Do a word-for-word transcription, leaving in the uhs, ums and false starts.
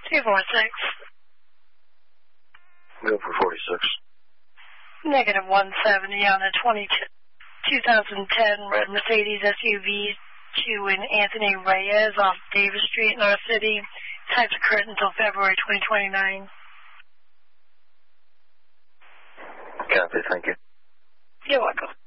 two four six. Go for forty-six. Negative one seventy on a twenty, two thousand ten red Mercedes S U V to an Anthony Reyes off Davis Street in our city. Types are current until February twenty twenty-nine. Copy, thank you. You're welcome.